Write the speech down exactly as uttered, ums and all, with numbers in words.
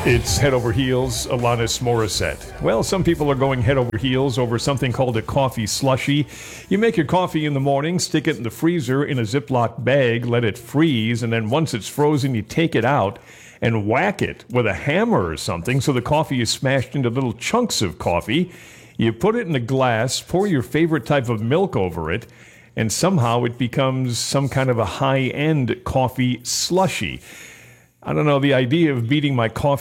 It's head over heels, Alanis Morissette. Well, some people are going head over heels over something called a coffee slushy. You make your coffee in the morning, stick it in the freezer in a Ziploc bag, let it freeze, and then once it's frozen, you take it out and whack it with a hammer or something so the coffee is smashed into little chunks of coffee. You put it in a glass, pour your favorite type of milk over it, and somehow it becomes some kind of a high-end coffee slushy. I don't know, the idea of beating my coffee